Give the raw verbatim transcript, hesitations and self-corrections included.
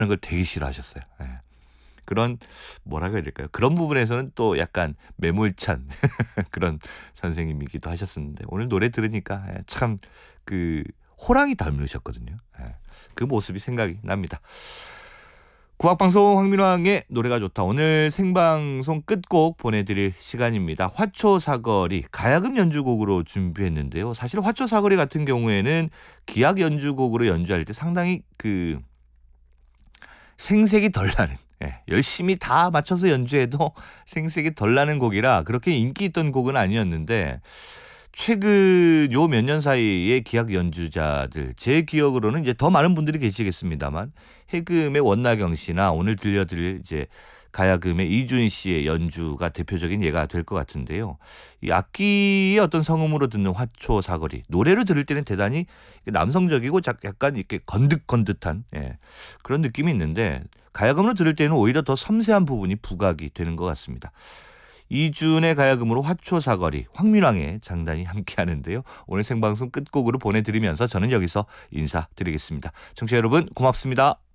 걸 되게 싫어하셨어요. 예. 그런 뭐라고 해야 될까요? 그런 부분에서는 또 약간 매몰찬 그런 선생님이기도 하셨었는데 오늘 노래 들으니까 참 그 호랑이 닮으셨거든요. 예. 그 모습이 생각이 납니다. 국악방송 황민왕의 노래가 좋다. 오늘 생방송 끝곡 보내드릴 시간입니다. 화초사거리 가야금 연주곡으로 준비했는데요. 사실 화초사거리 같은 경우에는 기악 연주곡으로 연주할 때 상당히 그 생색이 덜 나는, 예, 열심히 다 맞춰서 연주해도 생색이 덜 나는 곡이라 그렇게 인기 있던 곡은 아니었는데 최근 요 몇 년 사이에 기악 연주자들 제 기억으로는 이제 더 많은 분들이 계시겠습니다만 해금의 원나경 씨나 오늘 들려드릴 이제 가야금의 이준 씨의 연주가 대표적인 예가 될 것 같은데요. 이 악기의 어떤 성음으로 듣는 화초 사거리 노래로 들을 때는 대단히 남성적이고 약간 이렇게 건득건득한, 예, 그런 느낌이 있는데 가야금으로 들을 때는 오히려 더 섬세한 부분이 부각이 되는 것 같습니다. 이준의 가야금으로 화초사거리 황민왕의 장단이 함께하는데요. 오늘 생방송 끝곡으로 보내드리면서 저는 여기서 인사드리겠습니다. 청취자 여러분 고맙습니다.